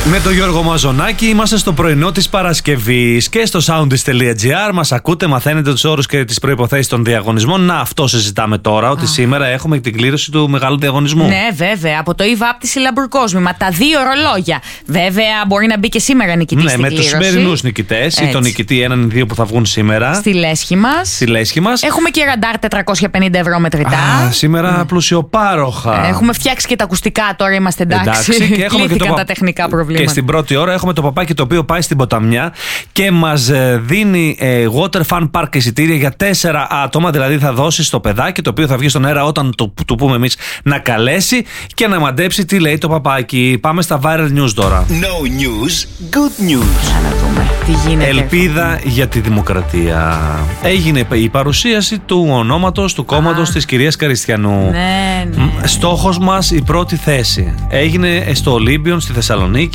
Με τον Γιώργο Μαζονάκη είμαστε στο πρωινό της Παρασκευής και στο soundis.gr μας ακούτε, μαθαίνετε τους όρους και τις προϋποθέσεις των διαγωνισμών. Να, αυτό συζητάμε τώρα, ότι σήμερα έχουμε την κλήρωση του μεγάλου διαγωνισμού. Ναι, βέβαια, από το e-βάπτιση Λαμπουρκόσμημα. Τα 2 ρολόγια. Βέβαια, μπορεί να μπει και σήμερα νικητής στην κλήρωση. Ναι, με τους σημερινούς νικητές ή τον νικητή, έναν ή δύο που θα βγουν σήμερα. Στη λέσχη μας. Έχουμε και ραντάρ 450 ευρώ μετρητά. Σήμερα πλουσιοπάροχα. Έχουμε φτιάξει και τα ακουστικά, τώρα είμαστε εντάξει. Και έχουμε και τα τεχνικά προβλήματα. Και στην πρώτη ώρα έχουμε το παπάκι το οποίο πάει στην ποταμιά και μας δίνει water fun park εισιτήρια για 4 άτομα. Δηλαδή θα δώσει στο παιδάκι το οποίο θα βγει στον αέρα όταν του πούμε εμείς να καλέσει και να μαντέψει τι λέει το παπάκι. Πάμε στα viral news τώρα. No news, good news. Να δούμε τι γίνεται. Ελπίδα για τη δημοκρατία. Έγινε η παρουσίαση του ονόματος του κόμματος της κυρίας Καριστιανού. Ναι. Στόχος μας η πρώτη θέση. Έγινε στο Ολύμπιον στη Θεσσαλονίκη.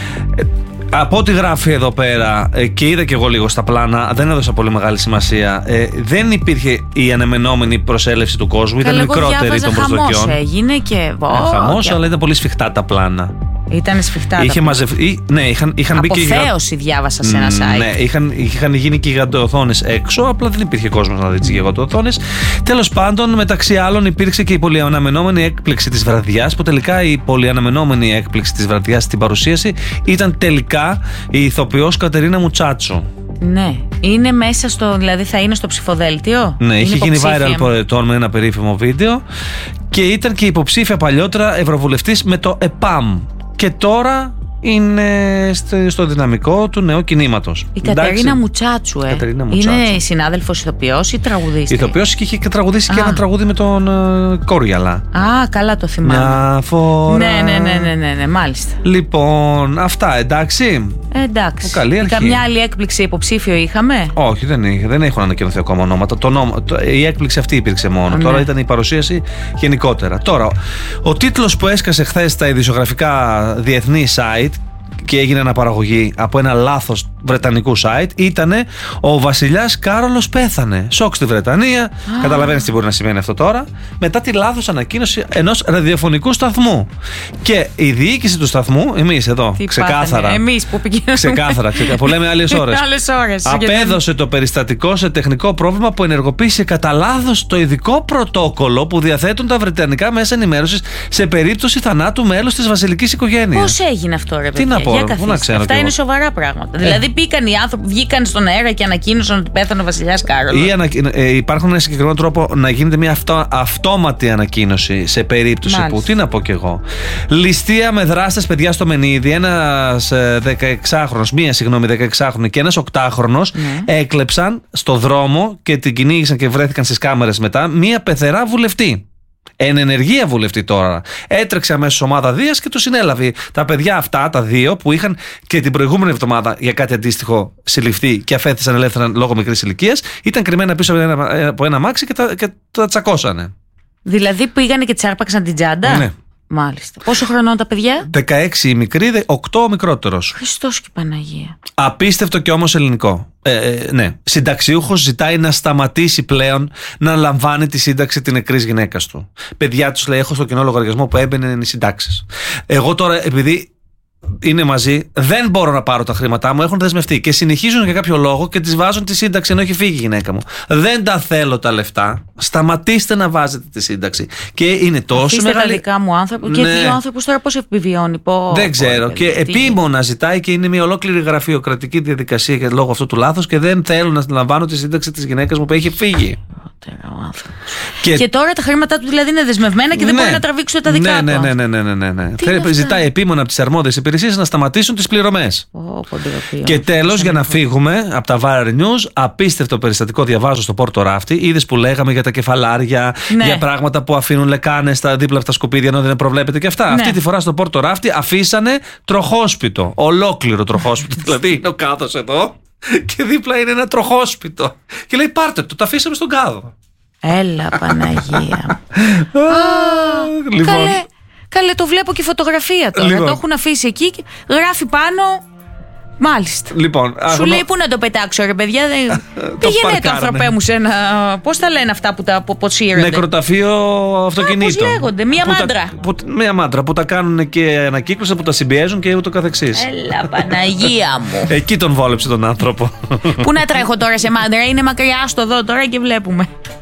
Από ό,τι γράφει εδώ πέρα και είδα και εγώ λίγο στα πλάνα, δεν έδωσα πολύ μεγάλη σημασία. Δεν υπήρχε η αναμενόμενη προσέλευση του κόσμου, ήταν μικρότερη των προσδοκιών. Χαμός έγινε και. Χαμός, αλλά ήταν πολύ σφιχτά τα πλάνα. Ήταν σφιχτά. Είχε μαζευτεί. Ναι, είχαν μπει και. Αποθέωση διάβασα σε ένα site. Ναι, είχαν γίνει και γιγαντοοθόνες έξω, απλά δεν υπήρχε κόσμος να δει τις γιγαντοοθόνες. Τέλος πάντων, μεταξύ άλλων, υπήρξε και η πολυαναμενόμενη έκπληξη της βραδιάς, που τελικά η πολυαναμενόμενη έκπληξη της βραδιάς στην παρουσίαση ήταν τελικά η ηθοποιός Κατερίνα Μουτσάτσου. Ναι, είναι μέσα στο. Δηλαδή θα είναι στο ψηφοδέλτιο. Ναι, είχε γίνει viral προετών με ένα περίφημο βίντεο και ήταν και υποψήφια παλιότερα ευρωβουλευτής με το ΕΠΑΜ. Και τώρα είναι στο δυναμικό του νέου κινήματος. Η Κατερίνα Μουτσάτσου, είναι συνάδελφος ηθοποιός ή τραγουδίστρια? Ηθοποιός και είχε τραγουδήσει και ένα τραγούδι με τον Κόριαλα. Α, καλά το θυμάμαι. Μια φορά. Ναι, μάλιστα. Λοιπόν, αυτά, εντάξει. Εντάξει. Καλή αρχή. Καμιά άλλη έκπληξη υποψήφιο είχαμε? Όχι, δεν έχουν ανακοινωθεί ακόμα ονόματα. Η έκπληξη αυτή υπήρξε μόνο. Τώρα ήταν η παρουσίαση γενικότερα. Τώρα, ο τίτλος που έσκασε χθες στα ειδησιογραφικά διεθνή site και έγινε αναπαραγωγή από ένα λάθος βρετανικού site ήτανε «Ο βασιλιάς Κάρολος πέθανε». Σοκ στη Βρετανία. Καταλαβαίνεις τι μπορεί να σημαίνει αυτό τώρα. Μετά τη λάθος ανακοίνωση ενός ραδιοφωνικού σταθμού. Και η διοίκηση του σταθμού, εμείς εδώ, ξεκάθαρα. Εμείς που πηγαίνουμε. Ξεκάθαρα, που λέμε άλλες ώρες. Απέδωσε το περιστατικό σε τεχνικό πρόβλημα που ενεργοποίησε κατά λάθος το ειδικό πρωτόκολλο που διαθέτουν τα βρετανικά μέσα ενημέρωσης σε περίπτωση θανάτου μέλους της βασιλικής οικογένειας. Πώς έγινε αυτό, ρε παιδιά? Τι να πω, πού να ξέρω. Αυτά είναι σοβαρά πράγματα. Δηλαδή μπήκαν οι άνθρωποι, βγήκαν στον αέρα και ανακοίνωσαν ότι πέθανε ο βασιλιάς Κάρολος. Υπάρχουν ένα συγκεκριμένο τρόπο να γίνεται μια αυτόματη ανακοίνωση σε περίπτωση που. Τι να πω κι εγώ. Ληστεία με δράστες παιδιά στο Μενίδη. Ένας 16χρονος, μία 16χρονη και ένας 8χρονος έκλεψαν στο δρόμο και την κυνήγησαν και βρέθηκαν στις κάμερες μετά μία πεθερά βουλευτή. Εν ενεργεία βουλευτή τώρα. Έτρεξε αμέσως ομάδα Δίας και του συνέλαβε. Τα παιδιά αυτά, τα δύο, που είχαν και την προηγούμενη εβδομάδα για κάτι αντίστοιχο συλληφθεί και αφέθησαν ελεύθερα λόγω μικρής ηλικίας, ήταν κρυμμένα πίσω από ένα αμάξι και τα τσακώσανε. Δηλαδή πήγανε και τσάρπαξαν την τσάντα. Ναι. Μάλιστα. Πόσο χρονών τα παιδιά? 16 η μικρή, 8 ο μικρότερος. Χριστός και Παναγία. Απίστευτο και όμως ελληνικό. Ναι. Συνταξιούχος ζητάει να σταματήσει πλέον να λαμβάνει τη σύνταξη την νεκρής γυναίκας του. Παιδιά τους λέει: έχω στο κοινό λογαριασμό που έμπαινε οι συντάξεις. Εγώ τώρα, επειδή είναι μαζί, δεν μπορώ να πάρω τα χρήματά μου, έχουν δεσμευτεί και συνεχίζουν για κάποιο λόγο και τις βάζουν τη σύνταξη ενώ έχει φύγει η γυναίκα μου. Δεν τα θέλω τα λεφτά. Σταματήστε να βάζετε τη σύνταξη. Και είναι τόσο μεγάλη. Τα δικά μου άνθρωποι. Ναι. Και δύο άνθρωπους τώρα πώς επιβιώνει. Δεν ξέρω. Και επίμονα ζητάει και είναι μια ολόκληρη γραφειοκρατική διαδικασία για λόγω αυτού του λάθους και δεν θέλω να λαμβάνω τη σύνταξη της γυναίκας μου που έχει φύγει. Και τώρα τα χρήματά του δηλαδή είναι δεσμευμένα και δεν μπορεί να τραβήξει τα δικά του. Ναι. Ζητάει επίμονα από τις αρμόδιες υπηρεσίες να σταματήσουν τις πληρωμές. Και τέλος, για να φύγουμε από τα viral news, απίστευτο περιστατικό διαβάζω στο Πόρτο Ράφτη. Είδες που λέγαμε για τα κεφαλάρια, για πράγματα που αφήνουν λεκάνες δίπλα από τα σκουπίδια ενώ δεν προβλέπεται και αυτά. Αυτή τη φορά στο Πόρτο Ράφτη αφήσανε τροχόσπιτο. Ολόκληρο τροχόσπιτο. Δηλαδή είναι ο κάδος εδώ και δίπλα είναι ένα τροχόσπιτο. Και λέει: πάρτε το, αφήσαμε στον κάδο. Έλα Παναγία. Λοιπόν. Καλέ, το βλέπω και φωτογραφία τώρα. Το έχουν αφήσει εκεί και γράφει πάνω Μάλιστα. Λοιπόν, σου λέει πού να το πετάξω, ρε παιδιά. Πήγαινε το ανθρωπέ μου σε ένα. Πώς τα λένε αυτά που τα αποσύρονται? Νεκροταφείο αυτοκινήτων. Πώς λέγονται, μία μάντρα. Μία μάντρα που τα κάνουν και ανακύκλωση, που τα συμπιέζουν και ούτω καθεξής. Έλα, Παναγία μου. Εκεί τον βόλεψε τον άνθρωπο. Πού να τρέχω τώρα σε μάντρα, είναι μακριά στο δω τώρα και βλέπουμε.